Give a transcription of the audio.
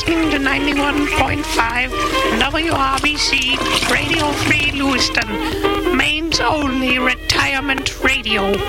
listening to 91.5 WRBC Radio Free Lewiston, Maine's only retirement radio.